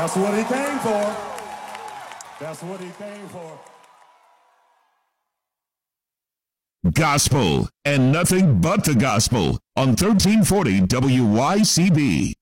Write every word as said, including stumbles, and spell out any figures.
That's what he came for. That's what he came for. Gospel and nothing but the gospel on thirteen forty W Y C B.